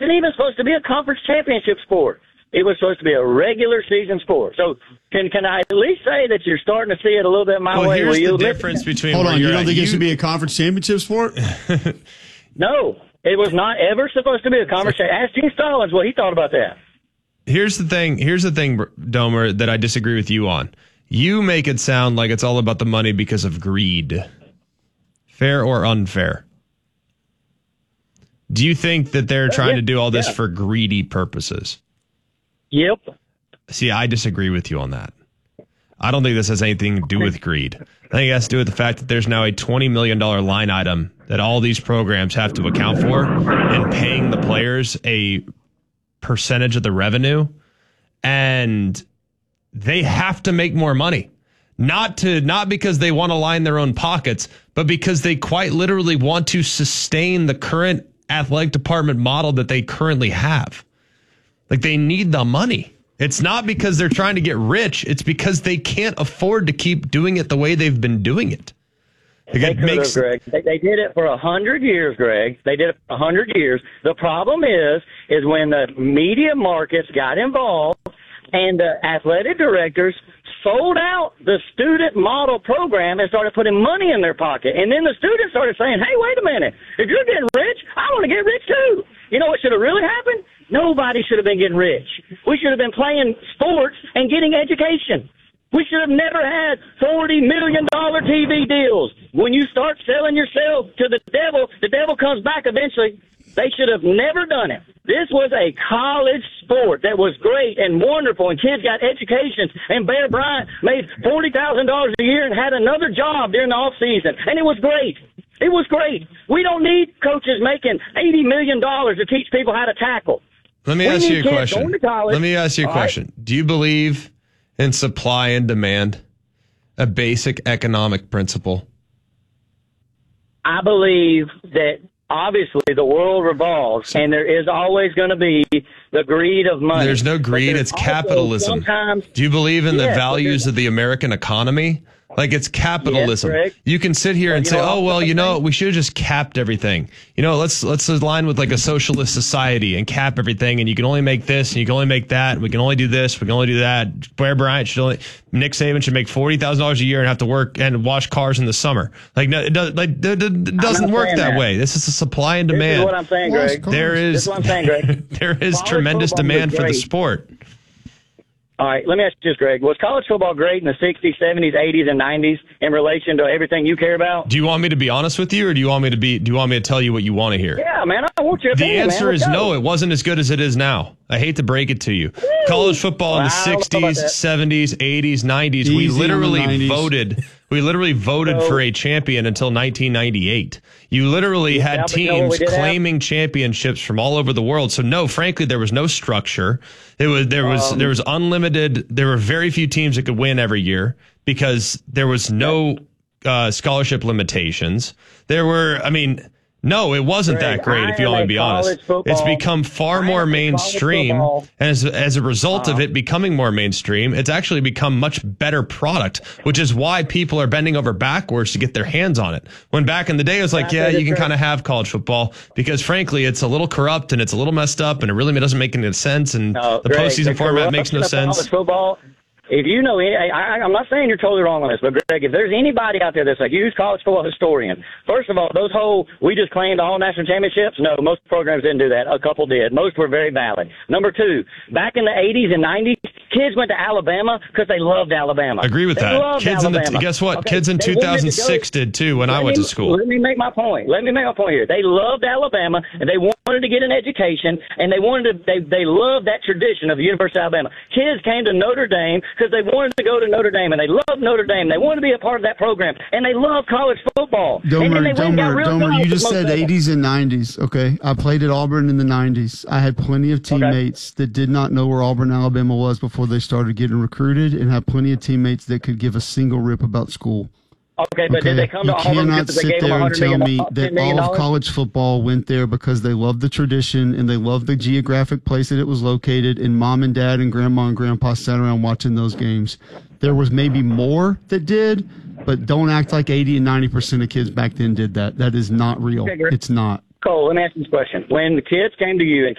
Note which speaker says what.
Speaker 1: wasn't even supposed to be a conference championship sport. It was supposed to be a regular season sport. So can I at least say that you're starting to see it a little bit my way?
Speaker 2: Here's the difference between.
Speaker 3: Hold on, you don't think it should be a conference championship sport?
Speaker 1: No, it was not ever supposed to be a conference. Ask Gene Stallings what he thought about that.
Speaker 2: Here's the thing, Domer, that I disagree with you on. You make it sound like it's all about the money because of greed. Fair or unfair? Do you think that they're trying to do all this for greedy purposes?
Speaker 1: Yep.
Speaker 2: See, I disagree with you on that. I don't think this has anything to do with greed. I think it has to do with the fact that there's now a $20 million line item that all these programs have to account for and paying the players a percentage of the revenue. And they have to make more money. Not because they want to line their own pockets, but because they quite literally want to sustain the current athletic department model that they currently have. Like, they need the money. It's not because they're trying to get rich. It's because they can't afford to keep doing it the way they've been doing it.
Speaker 1: Greg. They did it for 100 years, Greg. They did it for 100 years. The problem is when the media markets got involved and the athletic directors sold out the student model program and started putting money in their pocket. And then the students started saying, hey, wait a minute. If you're getting rich, I want to get rich too. You know what should have really happened? Nobody should have been getting rich. We should have been playing sports and getting education. We should have never had $40 million TV deals. When you start selling yourself to the devil comes back eventually. They should have never done it. This was a college sport that was great and wonderful, and kids got educations. And Bear Bryant made $40,000 a year and had another job during the off season, and it was great. It was great. We don't need coaches making $80 million to teach people how to tackle.
Speaker 2: Let me ask you a question. Do you believe in supply and demand, a basic economic principle?
Speaker 1: I believe that obviously the world revolves, and there is always going to be the greed of money.
Speaker 2: There's no greed, it's capitalism. Do you believe in the values of the American economy? Like, it's capitalism.
Speaker 1: Yes,
Speaker 2: you can sit here and say, we should have just capped everything. Let's align with like a socialist society and cap everything, and you can only make this and you can only make that, and we can only do this, we can only do that. Bear Bryant Nick Saban should make $40,000 a year and have to work and wash cars in the summer. Like, no, it doesn't work that way. This is a supply and demand.
Speaker 1: This is what I'm saying, Greg.
Speaker 2: This is what I'm saying, Greg. There is tremendous demand for the sport.
Speaker 1: All right, let me ask you this, Greg. Was college football great in the 60s, 70s, 80s, and 90s in relation to everything you care about?
Speaker 2: Do you want me to be honest with you, or do you want me to tell you what you want to hear?
Speaker 1: Yeah, man, I want your opinion.
Speaker 2: The answer is no, it wasn't as good as it is now. I hate to break it to you. Woo! College football in the 60s, 70s, 80s, 90s, we literally voted for a champion until 1998. You literally had teams claiming championships from all over the world. So no, frankly, there was no structure. There was unlimited. There were very few teams that could win every year because there was no scholarship limitations. No, it wasn't that great, if you want me to be honest. It's become far more mainstream, and as a result of it becoming more mainstream, it's actually become much better product, which is why people are bending over backwards to get their hands on it. When back in the day, it was like, yeah, you can kind of have college football, because frankly, it's a little corrupt, and it's a little messed up, and it really doesn't make any sense, and the postseason format makes no sense.
Speaker 1: College football, if you know, I'm not saying you're totally wrong on this, but Greg, if there's anybody out there that's a huge college football historian, first of all, we just claimed all national championships. No, most programs didn't do that. A couple did. Most were very valid. Number two, back in the 80s and 90s, kids went to Alabama because they loved Alabama.
Speaker 2: I agree with that. Guess what? Kids in 2006 did too when I went to school.
Speaker 1: Let me make my point. Here. They loved Alabama, and they wanted to get an education, and they loved that tradition of the University of Alabama. Kids came to Notre Dame because they wanted to go to Notre Dame, and they loved Notre Dame. They wanted to be a part of that program, and they loved college football.
Speaker 3: Domer, you just said 80s and 90s, okay? I played at Auburn in the 90s. I had plenty of teammates that did not know where Auburn, Alabama was before they started getting recruited, and had plenty of teammates that could give a single rip about school.
Speaker 1: Okay, but did they come to Auburn because they gave them $100 million?
Speaker 3: You cannot sit there and tell me that all of college football went there because they loved the tradition and they loved the geographic place that it was located, and mom and dad and grandma and grandpa sat around watching those games. There was maybe more that did, but don't act like 80 and 90% of kids back then did that. That is not real.
Speaker 1: Okay,
Speaker 3: it's not.
Speaker 1: Cole, let me ask you this question. When the kids came to you and